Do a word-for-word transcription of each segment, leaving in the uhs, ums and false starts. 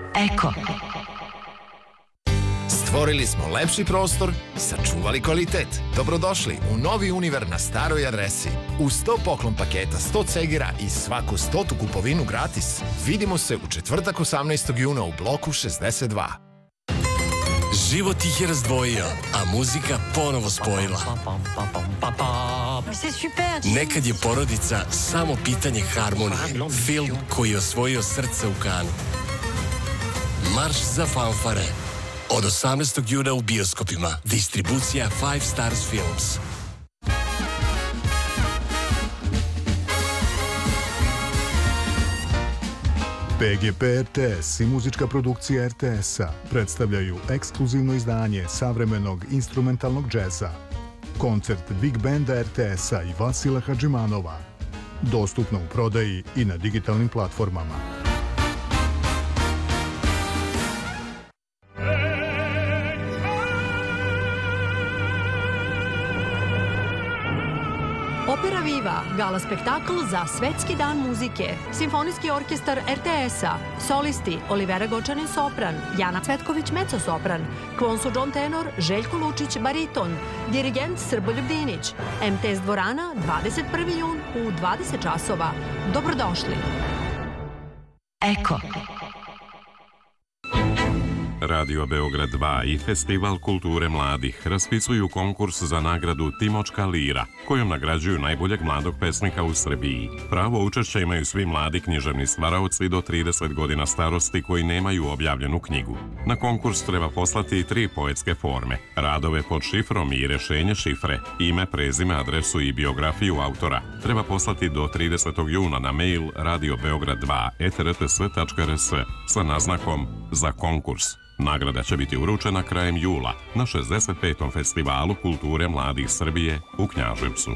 Eko. Stvorili smo lepši prostor, sačuvali kvalitet. Dobrodošli u novi Univer na staroj adresi. U sto poklon paketa sto cegira i svaku stotu kupovinu gratis. Vidimo se u četvrtak osamnaestog juna u bloku šezdeset dva. Život ih je razdvojio, a muzika ponovo spojila. Nekad je porodica samo pitanje harmonije. Film koji je osvojio srce u Kanu. Marš za fanfare. Od osamnaestog juna u bioskopima. Distribucija Five Stars Films. P G P R T S i muzička produkcija R T S-a predstavljaju ekskluzivno izdanje savremenog instrumentalnog džeza. Koncert Big Banda R T S-a i Vasila Hadžimanova. Dostupno u prodaji i na digitalnim platformama. Opera Viva, gala spektakl za Svetski dan muzike, Simfonijski orkestar R T S-a, solisti Olivera Gočanin sopran, Jana Cvetković mezzo-sopran, Kvonsu John tenor, Željko Lučić bariton, dirigent Srboljub Dinić, M T S dvorana, dvadeset prvi jun u dvadeset časova. Dobrodošli. Eko. Radio Beograd dva i Festival kulture mladih raspisuju konkurs za nagradu Timočka lira, kojom nagrađuju najboljeg mladog pesnika u Srbiji. Pravo učešća imaju svi mladi književni stvaraoci do trideset godina starosti koji nemaju objavljenu knjigu. Na konkurs treba poslati tri poetske forme, radove pod šifrom i rešenje šifre, ime, prezime, adresu i biografiju autora. Treba poslati do tridesetog juna na mail radio beograd dva et r t s tačka r s sa naznakom za konkurs. Nagrada će biti uručena krajem jula na šezdeset petom Festivalu kulture mladih Srbije u Knjaževcu.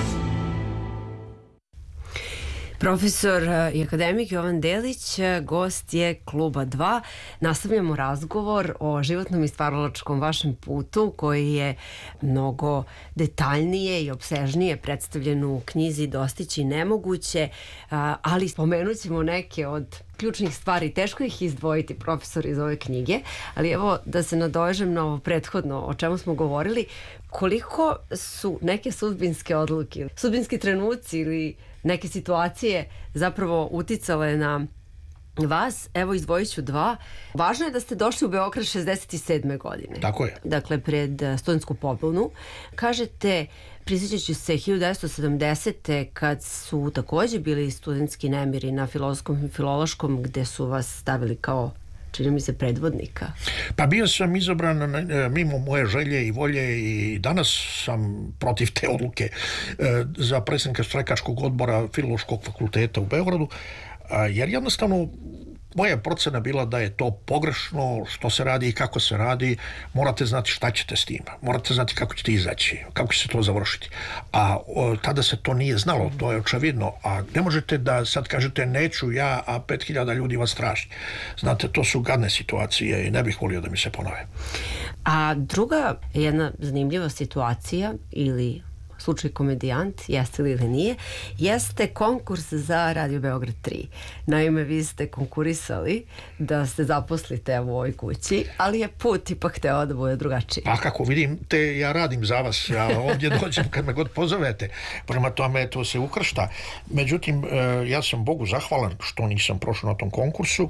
Profesor i akademik Jovan Delić, gost je Kluba dva. Nastavljamo razgovor o životnom i stvaralačkom vašem putu koji je mnogo detaljnije i opsežnije predstavljen u knjizi Dostići nemoguće, ali spomenut ćemo neke od ključnih stvari. Teško ih izdvojiti, profesor, iz ove knjige, ali evo da se nadovežem na ovo prethodno o čemu smo govorili. Koliko su neke sudbinske odluke, sudbinski trenuci ili neke situacije zapravo uticale na vas? Evo, izdvojit ću dva. Važno je da ste došli u Beograd šezdeset sedme godine. Tako je. Dakle, pred studentsku pobunu. Kažete, prisjećajući se hiljadu devetsto sedamdesete kad su takođe bili studentski nemiri na Filozofskom i Filološkom, gde su vas stavili kao, čini mi se, predvodnika. Pa bio sam izabran mimo moje želje i volje i danas sam protiv te odluke za predsjednika štrajkačkog odbora Filološkog fakulteta u Beogradu, jer jednostavno moja procena bila da je to pogrešno što se radi i kako se radi. Morate znati šta ćete s tim, morate znati kako ćete izaći, kako će se to završiti. A o, tada se to nije znalo, to je očevidno. A ne možete da sad kažete neću ja, a pet hiljada ljudi vas traži. Znate, to su gadne situacije i ne bih volio da mi se ponove. A druga jedna zanimljiva situacija ili slučaj komedijant, jeste li ili nije, jeste konkurs za Radio Beograd tri. Naime, vi ste konkurisali da se zaposlite u ovoj kući, ali je put ipak hteo da bude drugačiji. Pa kako vidim, te ja radim za vas, ja ovdje dođem kad me god pozovete, prema tome to se ukršta. Međutim, ja sam Bogu zahvalan što nisam prošao na tom konkursu.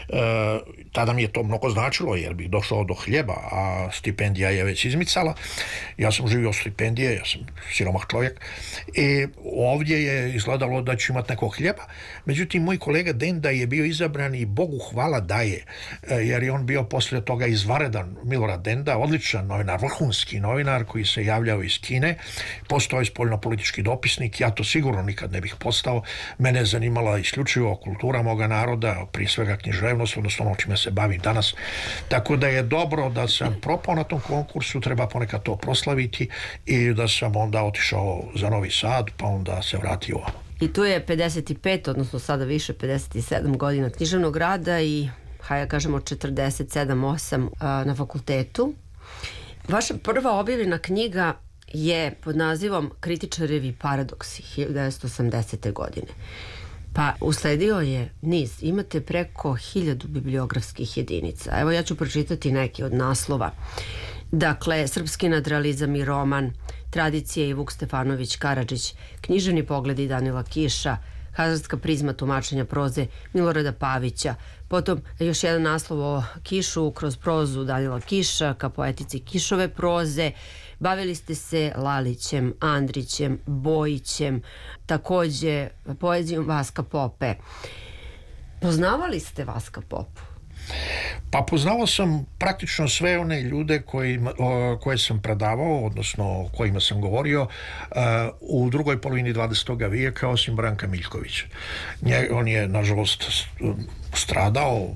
Tada mi je to mnogo značilo, jer bih došao do hljeba, a stipendija je već izmicala. Ja sam živio stipendije, ja sam siromah čovjek. I ovdje je izgledalo da ću imati nekog hljeba. Međutim, moj kolega Denda je bio izabran i Bogu hvala da je, jer je on bio poslije toga izvaredan. Milorad Denda, odličan novinar, vrhunski novinar koji se javljao iz Kine, postao je spoljnopolitički dopisnik. Ja to sigurno nikad ne bih postao. Mene je zanimala isključivo kultura moga naroda, prije svega književnost, odnosno ono čime se bavim danas. Tako da je dobro da sam propao na tom konkursu, treba ponekad to proslaviti, i da sam onda otišao za Novi Sad, pa onda se vratio ovamo. I tu je pedeset pet, odnosno sada više pedeset sedam godina književnog rada i, hajde kažemo, četrdeset sedam osam na fakultetu. Vaša prva objavljena knjiga je pod nazivom Kritičarevi paradoksi, hiljadu devetsto osamdesete godine. Pa usledio je niz, imate preko hiljadu bibliografskih jedinica. Evo ja ću pročitati neke od naslova. Dakle, Srpski nadrealizam i roman, Tradicije i Vuk Stefanović Karadžić, Književni pogledi Danila Kiša, Hazardska prizma tumačenja proze Milorada Pavića, potom još jedan naslov o Kišu kroz prozu Danila Kiša ka poetici Kišove proze. Bavili ste se Lalićem, Andrićem, Bojićem, takođe poezijom Vaska Pope. Poznavali ste Vaska Popu? Pa poznavao sam praktično sve one ljude koji, o, koje sam predavao, odnosno o kojima sam govorio uh, u drugoj polovini dvadesetog vijeka, osim Branka Miljkovića. Nje, on je, nažalost, stradao,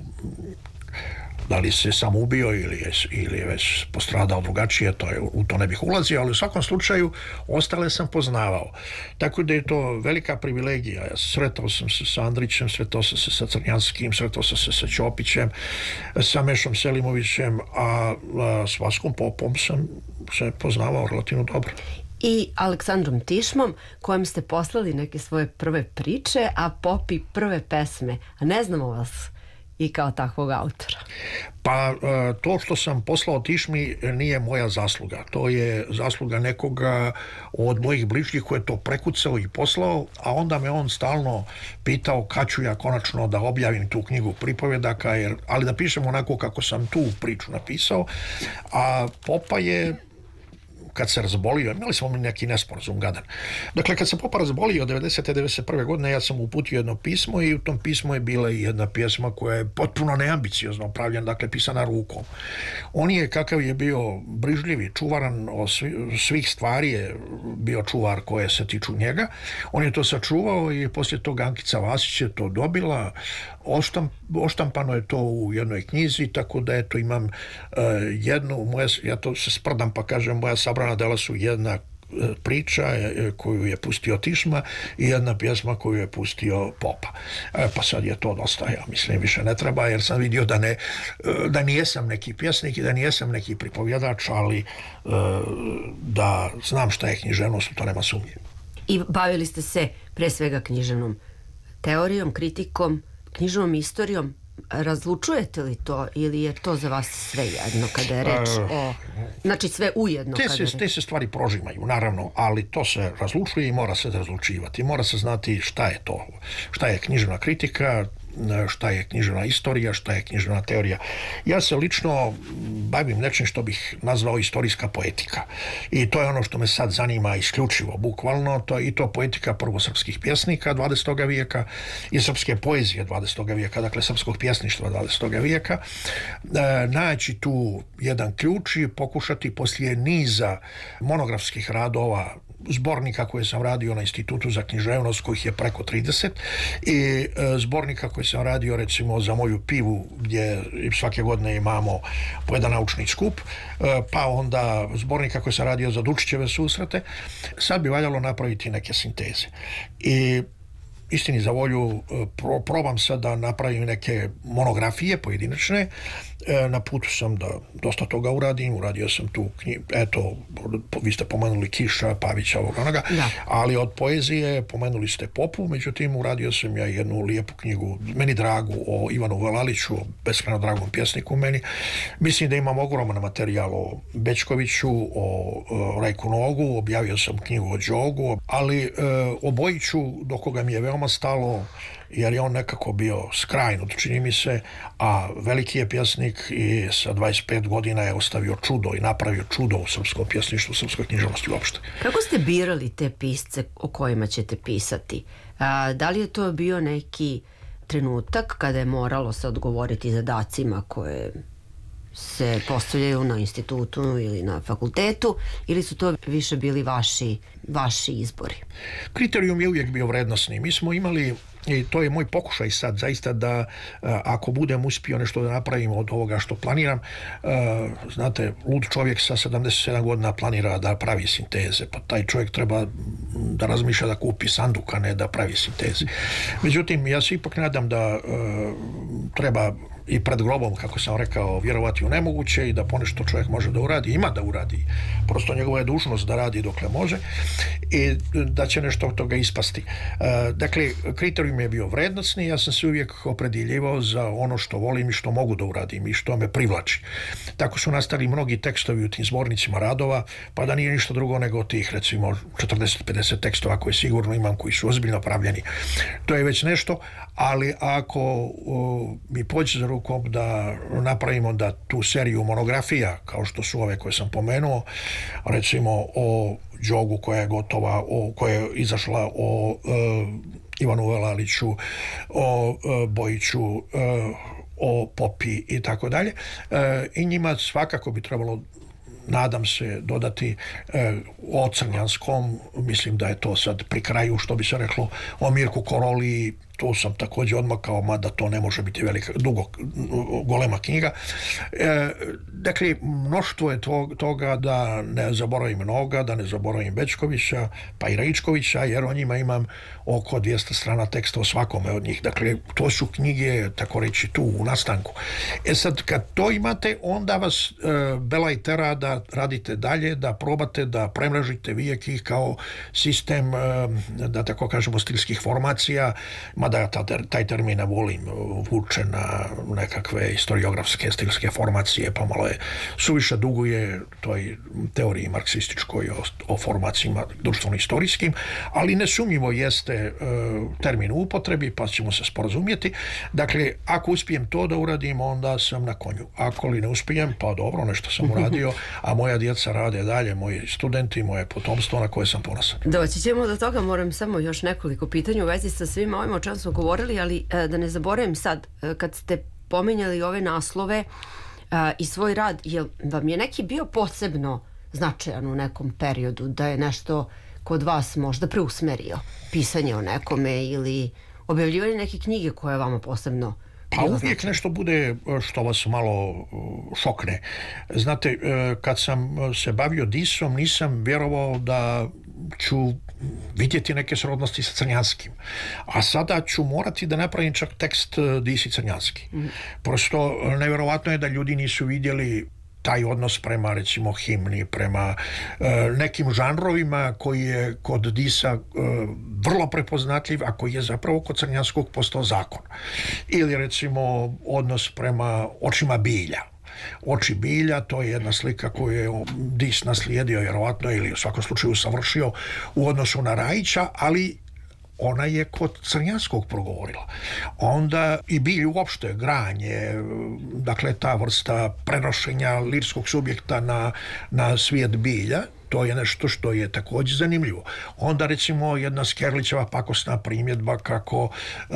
da li se sam ubio ili je, ili je već postradao drugačije, to je, u to ne bih ulazio, ali u svakom slučaju ostale sam poznavao. Tako da je to velika privilegija. Ja sretao sam se sa Andrićem, sretao sam se sa Crnjanskim, sretao sam se sa Ćopićem, sa Mešom Selimovićem, a, a s Vaskom Popom sam se poznavao relativno dobro. I Aleksandrom Tišmom, kojem ste poslali neke svoje prve priče, a Popi prve pesme. A ne znamo vas i kao takvog autora. Pa to što sam poslao Tišmi nije moja zasluga. To je zasluga nekoga od mojih bližnjih koji je to prekucao i poslao, a onda me on stalno pitao kad ću ja konačno da objavim tu knjigu pripovedaka, jer, ali da pišem onako kako sam tu priču napisao. A Popa je, kad se razbolio, imali smo mi neki nesporazum gadan. Dakle, kad se Popa razbolio devedesete. devedeset prve. godine, ja sam uputio jedno pismo i u tom pismu je bila i jedna pjesma koja je potpuno neambiciozno pravljena, dakle, pisana rukom. On je, kakav je bio brižljiv i čuvaran od svih stvari, je bio čuvar koje se tiču njega. On je to sačuvao i poslije toga Ankica Vasić je to dobila. Oštamp, oštampano je to u jednoj knjizi, tako da eto imam uh, jednu, moja, ja to se sprdam pa kažem, moja sabrana dela su jedna priča koju je pustio Tišma i jedna pjesma koju je pustio Popa. E, pa sad je to dosta, ja mislim, više ne treba, jer sam vidio da ne, da nijesam neki pjesnik i da nijesam neki pripovjedač, ali e, da znam šta je književnost, to nema sumnje. I bavili ste se pre svega književnom teorijom, kritikom, književnom istorijom. Razlučujete li to ili je to za vas sve jedno kada je reč o... Znači sve ujedno te kada se, je reč? Te se stvari prožimaju, naravno, ali to se razlučuje i mora se razlučivati. Mora se znati šta je to, šta je književna kritika, šta je književna istorija, šta je književna teorija. Ja se lično bavim nečim što bih nazvao istorijska poetika. I to je ono što me sad zanima isključivo, bukvalno, to, i to poetika prvosrpskih pjesnika dvadesetog vijeka i srpske poezije dvadesetog vijeka, dakle srpskog pjesništva dvadesetog vijeka. E, naći tu jedan ključ i pokušati poslije niza monografskih radova, zbornika koje sam radio na Institutu za književnost, kojih je preko trideset, i e, zbornika koji sam radio recimo za moju pivu, gdje svake godine imamo po jedan naučni skup, e, pa onda zbornika koji sam radio za Dučićeve susrete. Sad bi valjalo napraviti neke sinteze. I istini za volju pro, probam sad da napravim neke monografije pojedinačne. E, na putu sam da dosta toga uradim, uradio sam tu knjigu, eto, vi ste pomenuli Kiša, Pavića, ovoga onoga, da. Ali od poezije pomenuli ste Popu, međutim uradio sam ja jednu lijepu knjigu, meni dragu, o Ivanu Velaliću, beskrajno dragom pjesniku meni. Mislim da imam ogroman materijal o Bečkoviću, o, o Rajku Nogu, objavio sam knjigu o Đogu, ali e, o Bojiću, do koga mi je veoma stalo, jer je on nekako bio skrajnut, čini mi se, a veliki je pjesnik i sa dvadeset pet godina je ostavio čudo i napravio čudo u srpskom pjesništvu, u srpskoj književnosti uopšte. Kako ste birali te pisce o kojima ćete pisati? A, da li je to bio neki trenutak kada je moralo se odgovoriti zadacima koje se postavljaju na institutu ili na fakultetu, ili su to više bili vaši, vaši izbori? Kriterijum je uvijek bio vrednosni. Mi smo imali, i to je moj pokušaj sad zaista, da ako budem uspio nešto da napravim od ovoga što planiram, znate, lud čovjek sa sedamdeset sedam godina planira da pravi sinteze, pa taj čovjek treba da razmišlja da kupi sanduk, a ne da pravi sinteze. Međutim, ja se ipak nadam da treba i pred grobom, kako sam rekao, vjerovati u nemoguće i da ponešto čovjek može da uradi, ima da uradi. Prosto njegova je dužnost da radi dokle može i da će nešto od toga ispasti. Dakle, kriterijum je bio vrednostni, ja sam se uvijek opredjeljivao za ono što volim i što mogu da uradim i što me privlači. Tako su nastali mnogi tekstovi u tim zbornicima radova, pa da nije ništa drugo nego tih, recimo, četrdeset do pedeset tekstova koje sigurno imam, koji su ozbiljno pravljeni. To je već nešto, ali ako o, mi pođe za rukom da napravimo da tu seriju monografija, kao što su ove koje sam pomenuo, recimo o Đogu koja je gotova, o, koja je izašla, o e, Ivanu Velaliću, o e, Bojiću, e, o Popi i tako dalje. I njima svakako bi trebalo, nadam se, dodati e, o Crnjanskom, mislim da je to sad pri kraju, što bi se reklo, o Mirku Koroli, to sam također odmakao, mada to ne može biti velika, dugo, golema knjiga. E, dakle, mnoštvo je to, toga da ne zaboravim mnoga, da ne zaboravim Bečkovića, pa i Raičkovića, jer o njima imam oko dvjesto strana teksta o svakome od njih. Dakle, to su knjige, tako reći, tu u nastanku. E sad, kad to imate, onda vas e, bela i tera da radite dalje, da probate da premrežite vijek ih kao sistem, e, da tako kažemo, stilskih formacija, mada ja taj termin ne volim, vuče na nekakve historiografske stilske formacije, pa malo je suviše duguje toj teoriji marksističkoj o, o formacijama društveno-istorijskim, ali nesumnjivo jeste e, termin u upotrebi, pa ćemo se sporazumjeti. Dakle, ako uspijem to da uradim, onda sam na konju. Ako li ne uspijem, pa dobro, nešto sam uradio, a moja djeca rade dalje, moji studenti, moje potomstvo na koje sam ponosan. Doći ćemo do toga, moram samo još nekoliko pitanja u vezi sa svima ovim o čemu smo govorili, ali da ne zaboravim sad, kad ste pominjali ove naslove i svoj rad, jel vam je neki bio posebno značajan u nekom periodu, da je nešto kod vas možda preusmerio pisanje o nekome ili objavljivanje neke knjige koje je vama posebno? Pa uvijek nešto bude što vas malo šokne. Znate, kad sam se bavio Disom, nisam vjerovao da ću vidjeti neke srodnosti sa Crnjanskim. A sada ću morati da napravim čak tekst Dis i Crnjanski. Mm. Prosto nevjerovatno je da ljudi nisu vidjeli taj odnos prema, recimo, himni, prema e, nekim žanrovima koji je kod Disa e, vrlo prepoznatljiv, a koji je zapravo kod Crnjanskog postao zakon. Ili, recimo, odnos prema očima bilja. Oči bilja, to je jedna slika koju je Dis naslijedio, vjerovatno, ili u svakom slučaju savršio u odnosu na Rajića, ali ona je kod Crnjanskog progovorila. Onda i bilj uopšte, granje, dakle ta vrsta prenošenja lirskog subjekta na, na svijet bilja, to je nešto što je također zanimljivo. Onda, recimo, jedna Skerlićeva pakosna primjedba kako, uh,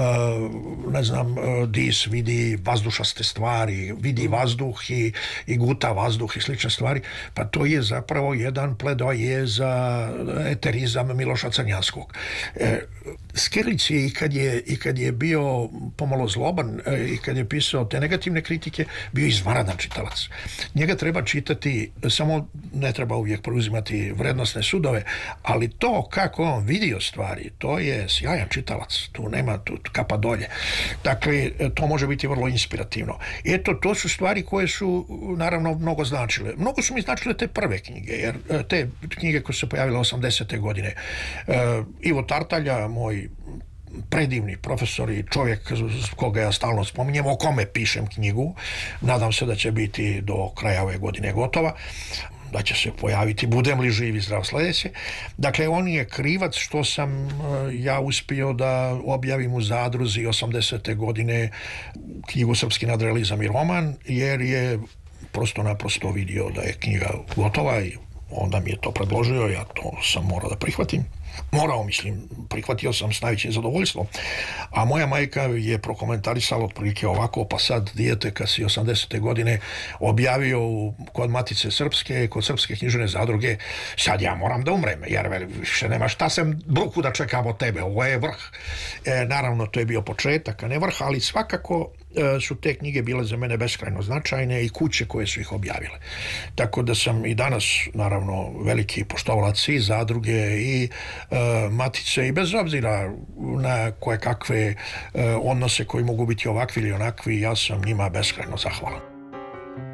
ne znam, Dis vidi vazdušaste stvari, vidi vazduh i, i guta vazduh i slične stvari, pa to je zapravo jedan pledoje za eterizam Miloša Crnjanskog. E, Skerlić je i kad je, i kad je bio pomalo zloban e, i kad je pisao te negativne kritike, bio izvanredan čitalac. Njega treba čitati, samo ne treba uvijek preuzimati vrednostne sudove, ali to kako on vidio stvari, to je sjajan čitalac, tu nema tu kapa dolje. Dakle, to može biti vrlo inspirativno. Eto, to su stvari koje su naravno mnogo značile. Mnogo su mi značile te prve knjige, jer te knjige koje su se pojavile osamdesete godine. Ivo Tartalja, moj predivni profesor i čovjek koga ja stalno spominjem, o kome pišem knjigu, nadam se da će biti do kraja ove godine gotova, da će se pojaviti, budem li živ i zdrav sljedeće. Dakle, on je krivac što sam ja uspio da objavim u Zadruzi osamdesete godine knjigu Srpski nadrealizam i roman, jer je prosto naprosto vidio da je knjiga gotova i onda mi je to predložio, ja to sam morao da prihvatim. Morao, mislim, prihvatio sam s najvećim zadovoljstvom. A moja majka je prokomentarisala otprilike ovako, pa sad dijete kad si osamdesete godine objavio kod Matice Srpske, kod Srpske književne zadruge, sad ja moram da umrem, jer više nema šta sam bruku da čekam od tebe, ovo je vrh. E, naravno, to je bio početak, a ne vrh, ali svakako su te knjige bile za mene beskrajno značajne i kuće koje su ih objavile. Tako da sam i danas, naravno, veliki poštovalac i zadruge i e, matice i bez obzira na koje kakve e, odnose koji mogu biti ovakvi ili onakvi, ja sam njima beskrajno zahvalan.